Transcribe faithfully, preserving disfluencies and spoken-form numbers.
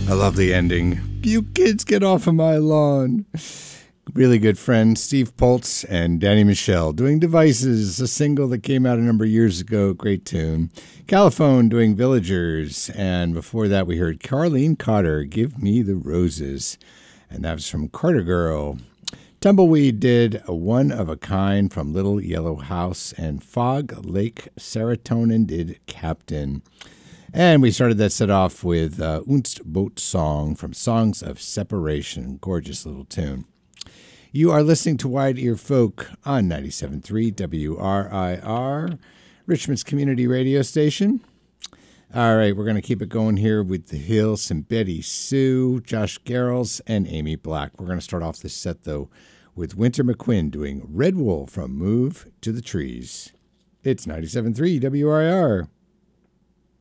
I love the ending. You kids get off of my lawn. Really good friend Steve Poltz and Danny Michel doing Devices, a single that came out a number of years ago. Great tune. Caliphone doing Villagers. And before that, we heard Carlene Cotter, Give Me the Roses. And that was from Carter Girl. Tumbleweed did a One of a Kind from Little Yellow House. And Fog Lake Serotonin did Captain. And we started that set off with uh, Unst Boat Song from Songs of Separation. Gorgeous little tune. You are listening to Wide Ear Folk on ninety-seven point three W R I R, Richmond's community radio station. All right, we're going to keep it going here with The Hills and Betty Sue, Josh Garrels, and Amy Black. We're going to start off this set, though, with Winter McQuinn doing Red Wool from Move to the Trees. It's ninety-seven point three W R I R.